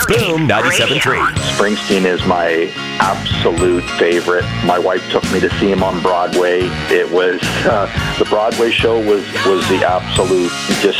Boom 97.3. Springsteen is my absolute favorite. My wife took me to see him on Broadway. It was the Broadway show was the absolute just